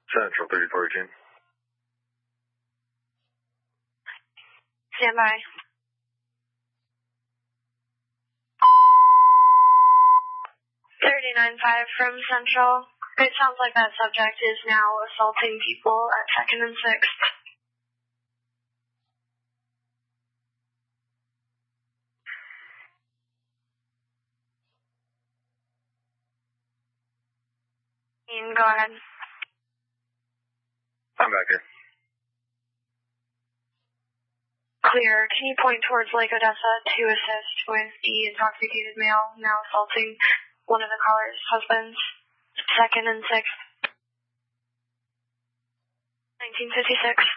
Central 3418. Stand by. 39-5 from Central. It sounds like that subject is now assaulting people at 2nd and 6th. Go ahead. I'm back here. Clear. Can you point towards Lake Odessa to assist with the intoxicated male now assaulting one of the caller's husbands, 2nd and 6th? 1956.